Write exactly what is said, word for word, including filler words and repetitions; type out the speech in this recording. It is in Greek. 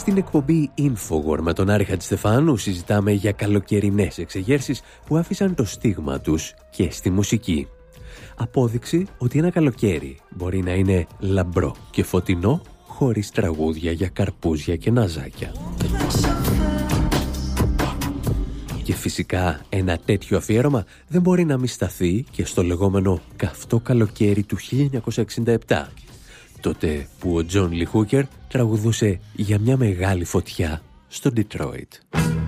Στην εκπομπή Infowar με τον Άρη Χατζηστεφάνου συζητάμε για καλοκαιρινές εξεγέρσεις που άφησαν το στίγμα τους και στη μουσική. Απόδειξη ότι ένα καλοκαίρι μπορεί να είναι λαμπρό και φωτεινό χωρίς τραγούδια για καρπούζια και ναζάκια. Και φυσικά ένα τέτοιο αφιέρωμα δεν μπορεί να μη σταθεί και στο λεγόμενο καυτό καλοκαίρι του χίλια εννιακόσια εξήντα επτά, τότε που ο Τζον Λι Χούκερ τραγουδούσε για μια μεγάλη φωτιά στο Ντιτρόιτ.